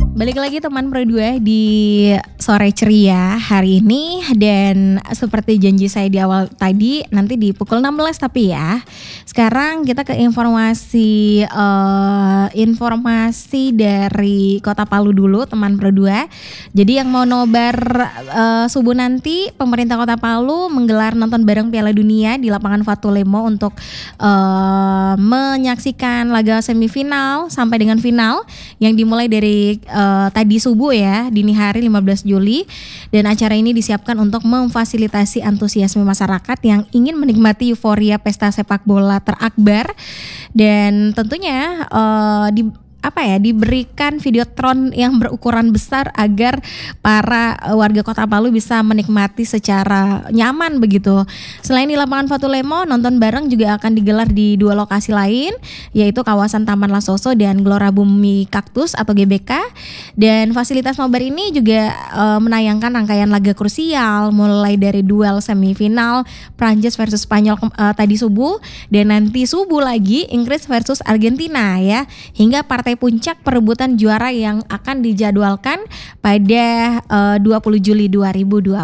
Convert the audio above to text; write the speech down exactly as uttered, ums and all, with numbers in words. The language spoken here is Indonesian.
Balik lagi teman Pro dua di sore ceria hari ini, dan seperti janji saya di awal tadi, nanti di pukul enam belas tapi ya. Sekarang kita ke informasi uh, informasi dari Kota Palu dulu teman Pro dua. Jadi yang mau nobar uh, subuh nanti, pemerintah Kota Palu menggelar nonton bareng Piala Dunia di lapangan Fatulemo untuk uh, menyaksikan laga semifinal sampai dengan final yang dimulai dari uh, tadi subuh ya, dini hari lima belas Juli, dan acara ini disiapkan untuk memfasilitasi antusiasme masyarakat yang ingin menikmati euforia pesta sepak bola terakbar, dan tentunya uh, di apa ya diberikan videotron yang berukuran besar agar para warga Kota Palu bisa menikmati secara nyaman begitu. Selain di lapangan Fatulemo, nonton bareng juga akan digelar di dua lokasi lain, yaitu kawasan Taman Lasoso dan Gelora Bumi Kaktus atau G B K. Dan fasilitas nobar ini juga e, menayangkan rangkaian laga krusial mulai dari duel semifinal Prancis versus Spanyol e, tadi subuh, dan nanti subuh lagi Inggris versus Argentina ya, hingga partai puncak perebutan juara yang akan dijadwalkan pada uh, dua puluh Juli dua ribu dua puluh.